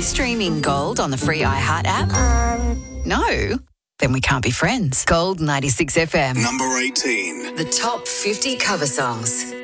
you streaming Gold on the free iHeart app? No? Then we can't be friends. Gold 96 FM. Number 18. The top 50 cover songs.